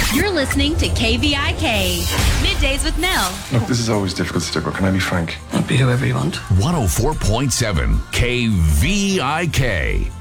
You're listening to KVIK. Middays with Mel. Look, this is always difficult to stick with. Can I be frank? Be whoever you want. 104.7 KVIK.